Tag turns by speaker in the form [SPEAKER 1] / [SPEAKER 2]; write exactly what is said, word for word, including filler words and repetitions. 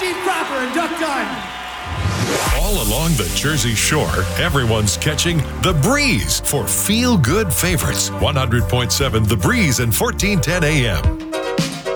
[SPEAKER 1] Steve Cropper and Duck Diamond.
[SPEAKER 2] All along the Jersey Shore, everyone's catching The Breeze for feel-good favorites. one hundred point seven The Breeze and fourteen ten A M.